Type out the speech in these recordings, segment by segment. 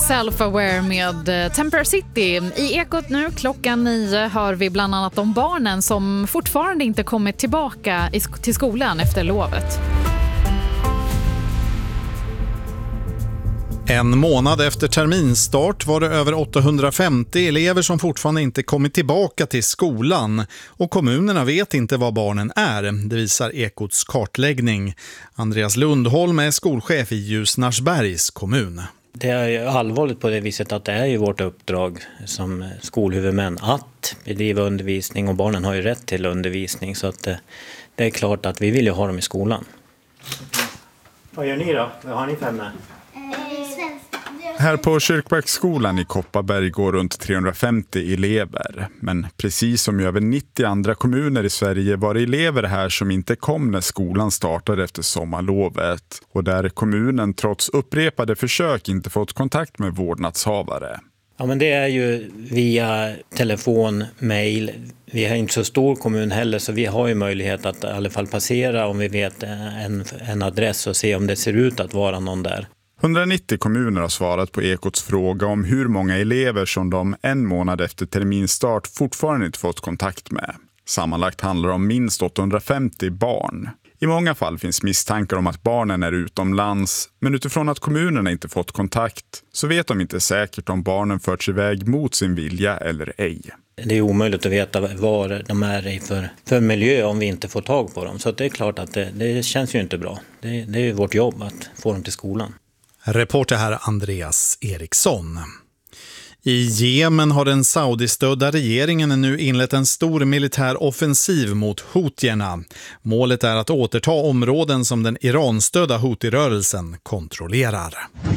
Self-Aware med Temper City. I Ekot nu klockan 9 hör vi bland annat om barnen som fortfarande inte kommit tillbaka till skolan efter lovet. En månad efter terminstart var det över 850 elever som fortfarande inte kommit tillbaka till skolan. Och kommunerna vet inte var barnen är, det visar Ekots kartläggning. Andreas Lundholm är skolchef i Ljusnarsbergs kommun. Det är ju allvarligt på det viset att det är ju vårt uppdrag som skolhuvudmän att bedriva undervisning, och barnen har ju rätt till undervisning, så att det är klart att vi vill ju ha dem i skolan. Vad gör ni då? Vad har ni för ämne? Här på Kyrkbacksskolan i Kopparberg går runt 350 elever. Men precis som i över 90 andra kommuner i Sverige var det elever här som inte kom när skolan startade efter sommarlovet. Och där kommunen trots upprepade försök inte fått kontakt med vårdnadshavare. Ja, men det är ju via telefon, mejl. Vi har inte så stor kommun heller, så vi har ju möjlighet att i alla fall passera om vi vet en adress och se om det ser ut att vara någon där. 190 kommuner har svarat på Ekots fråga om hur många elever som de en månad efter terminstart fortfarande inte fått kontakt med. Sammanlagt handlar det om minst 850 barn. I många fall finns misstankar om att barnen är utomlands, men utifrån att kommunerna inte fått kontakt så vet de inte säkert om barnen förts iväg mot sin vilja eller ej. Det är omöjligt att veta vad de är i för miljö om vi inte får tag på dem. Så det är klart att det känns ju inte bra. Det är ju vårt jobb att få dem till skolan. Reporter här Andreas Eriksson. I Jemen har den saudistödda regeringen nu inlett en stor militär offensiv mot hutierna. Målet är att återta områden som den Iranstödda Houthi-rörelsen kontrollerar.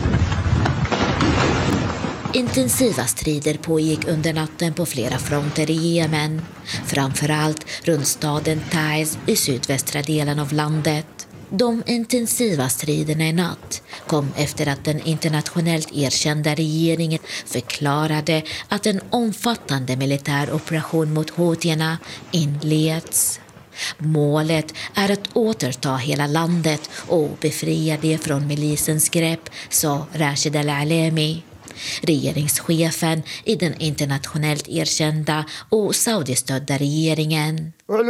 Intensiva strider pågick under natten på flera fronter i Jemen. Framförallt runt staden Taiz i sydvästra delen av landet. De intensiva striderna i natt kom efter att den internationellt erkända regeringen förklarade att en omfattande militär operation mot houtierna inleds. Målet är att återta hela landet och befria det från milisens grepp, sa Rashid Al-Alemi. Regeringschefen i den internationellt erkända och saudistödda regeringen.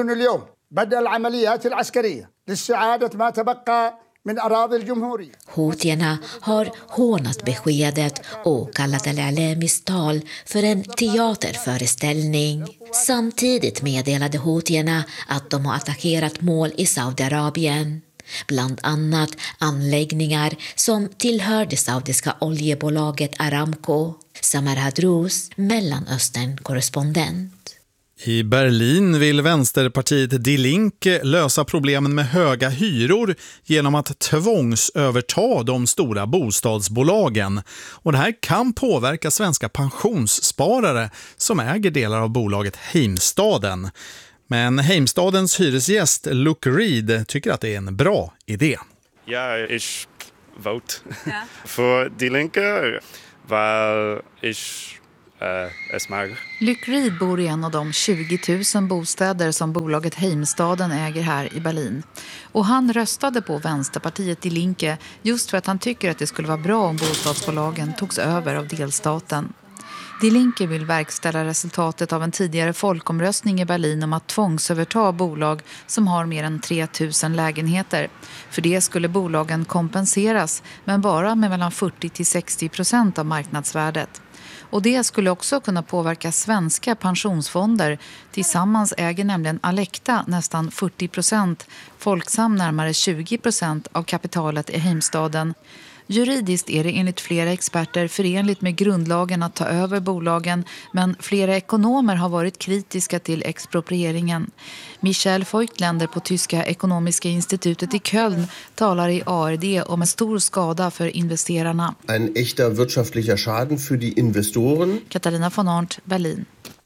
Houtierna har hånat beskedet och kallat Al-Alemis tal för en teaterföreställning. Samtidigt meddelade houtierna att de har attackerat mål i Saudiarabien. Bland annat anläggningar som tillhör det saudiska oljebolaget Aramco. Samar Hadrous, Mellanöstern-korrespondent. I Berlin vill vänsterpartiet Die Linke lösa problemen med höga hyror genom att tvångsöverta de stora bostadsbolagen. Och det här kan påverka svenska pensionssparare som äger delar av bolaget Heimstaden. Men Heimstadens hyresgäst Luke Reed tycker att det är en bra idé. Ja, jag vote för Die Linke, weil ich es mag. Luke Reed bor i en av de 20 000 bostäder som bolaget Heimstaden äger här i Berlin. Och han röstade på vänsterpartiet Die Linke just för att han tycker att det skulle vara bra om bostadsbolagen togs över av delstaten. Die Linke vill verkställa resultatet av en tidigare folkomröstning i Berlin om att tvångsöverta bolag som har mer än 3 000 lägenheter. För det skulle bolagen kompenseras, men bara med mellan 40-60% av marknadsvärdet. Och det skulle också kunna påverka svenska pensionsfonder. Tillsammans äger nämligen Alecta nästan 40%, Folksam närmare 20% av kapitalet i Heimstaden. Juridiskt är det enligt flera experter förenligt med grundlagen att ta över bolagen, men flera ekonomer har varit kritiska till exproprieringen. Michael Feuchtländer på Tyska ekonomiska institutet i Köln talar i ARD om en stor skada för investerarna. En echter wirtschaftlicher Schaden för de investoren. Katarina von Arndt, Berlin.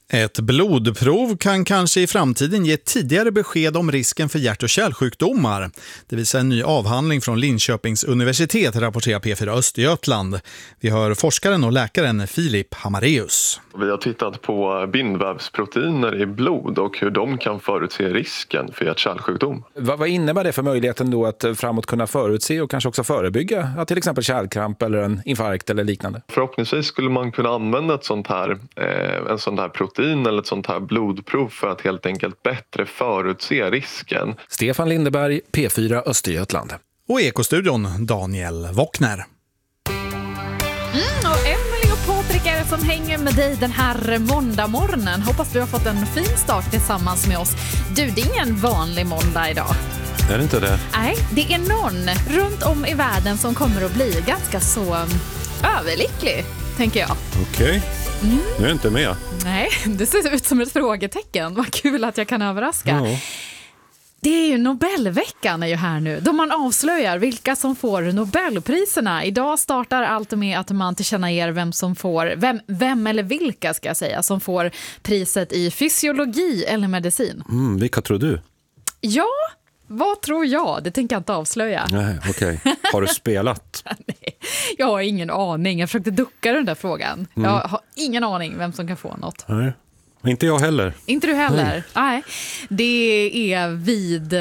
Ett blodprov kan kanske i framtiden ge tidigare besked om risken för hjärt- och kärlsjukdomar. Det visar en ny avhandling från Linköpings universitet, rapporterar P4 Östergötland. Vi hör forskaren och läkaren Filip Hammareus. Vi har tittat på bindvävsproteiner i blod och hur de kan förutse risken för hjärt-kärlsjukdom. Vad innebär det för möjligheten då att framåt kunna förutse och kanske också förebygga att till exempel kärlkramp eller en infarkt eller liknande? Förhoppningsvis skulle man kunna använda en sån här protein eller ett sånt här blodprov för att helt enkelt bättre förutse risken. Stefan Lindeberg, P4 Östergötland. Och Ekostudion Daniel Wockner. Och Emily och Patrik är det som hänger med dig den här måndagmorgonen. Hoppas du har fått en fin start tillsammans med oss. Du, det är ingen vanlig måndag idag. Är det inte det? Nej, det är någon runt om i världen som kommer att bli ganska så överlycklig, tänker jag. Okej. Nu är jag inte med. Nej, det ser ut som ett frågetecken. Vad kul att jag kan överraska. Ja. Det är ju Nobelveckan är ju här nu, då man avslöjar vilka som får Nobelpriserna. Idag startar allt med att man tillkännager vem som får, vem eller vilka ska jag säga, som får priset i fysiologi eller medicin. Vilka tror du? Ja, vad tror jag? Det tänker jag inte avslöja. Nej, okej. Har du spelat? Nej, jag har ingen aning. Jag försökte ducka den där frågan. Jag har ingen aning vem som kan få något. Nej. Inte jag heller. Inte du heller? Nej. Det är vid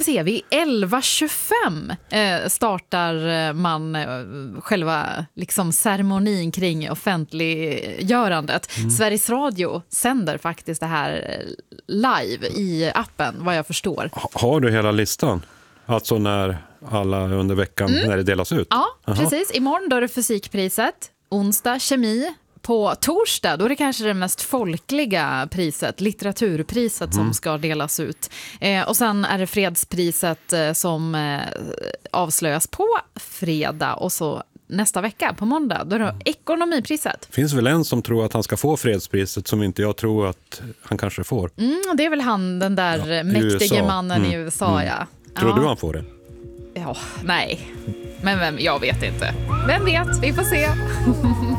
11:25 startar man själva liksom ceremonin kring offentliggörandet. Sveriges Radio sänder faktiskt det här live i appen, vad jag förstår. Har du hela listan? Alltså när alla under veckan, när det delas ut? Ja, precis. Imorgon då är det fysikpriset, onsdag kemi. På torsdag, då är det kanske det mest folkliga priset, litteraturpriset som ska delas ut. Och sen är det fredspriset som avslöjas på fredag och så nästa vecka på måndag, då är det ekonomipriset. Finns väl en som tror att han ska få fredspriset som inte jag tror att han kanske får? Det är väl han, den där mäktige mannen i USA, ja. Tror du han får det? Ja, nej. Men jag vet inte. Vem vet? Vi får se.